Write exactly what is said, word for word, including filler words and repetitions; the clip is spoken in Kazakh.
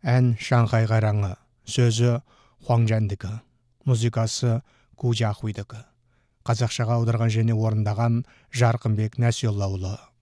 Ән Шанхай қараңы, сөзі Хуаңжәндікі, музыкасы Ку Жахуйдікі. Қазақшаға аударған және орындаған Жарқынбек Нәсиоллаұлы.